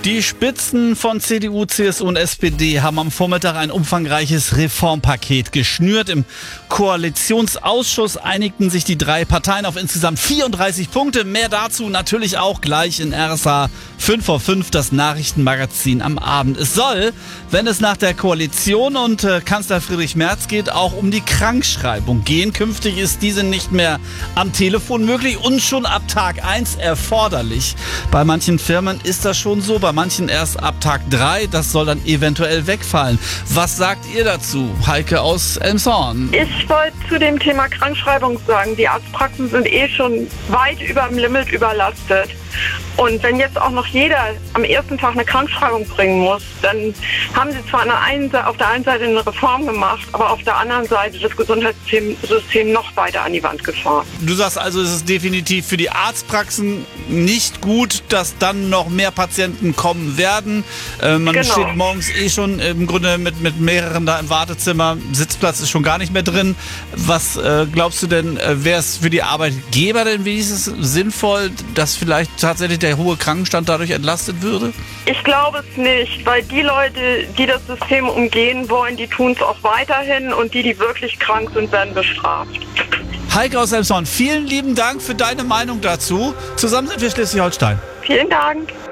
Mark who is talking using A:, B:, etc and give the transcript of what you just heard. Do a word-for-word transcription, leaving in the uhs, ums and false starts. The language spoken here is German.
A: Die Spitzen von C D U, C S U und S P D haben am Vormittag ein umfangreiches Reformpaket geschnürt. Im Koalitionsausschuss einigten sich die drei Parteien auf insgesamt vierunddreißig Punkte. Mehr dazu natürlich auch gleich in R S A fünf vor fünf, das Nachrichtenmagazin am Abend. Es soll, wenn es nach der Koalition und äh, Kanzler Friedrich Merz geht, auch um die Krankschreibung gehen. Künftig ist diese nicht mehr am Telefon möglich und schon ab Tag eins erforderlich. Bei manchen Firmen ist das schon so, bei manchen erst ab Tag drei. Das soll dann eventuell wegfallen. Was sagt ihr dazu, Heike aus Elmshorn?
B: Ich wollte zu dem Thema Krankschreibung sagen, die Arztpraxen sind eh schon weit über dem Limit überlastet. Und wenn jetzt auch noch jeder am ersten Tag eine Krankschreibung bringen muss, dann haben sie zwar eine einen, auf der einen Seite eine Reform gemacht, aber auf der anderen Seite das Gesundheitssystem noch weiter an die Wand gefahren.
A: Du sagst also, es ist definitiv für die Arztpraxen nicht gut, dass dann noch mehr Patienten kommen werden. Äh, man
B: Genau.
A: steht morgens eh schon im Grunde mit, mit mehreren da im Wartezimmer. Sitzplatz ist schon gar nicht mehr drin. Was äh, glaubst du denn, äh, wäre es für die Arbeitgeber denn wenigstens sinnvoll, dass vielleicht tatsächlich der hohe Krankenstand dadurch entlastet würde?
B: Ich glaube es nicht, weil die Leute, die das System umgehen wollen, die tun es auch weiterhin und die, die wirklich krank sind, werden bestraft.
A: Heike aus Elmshorn, vielen lieben Dank für deine Meinung dazu. Zusammen sind wir Schleswig-Holstein.
B: Vielen Dank.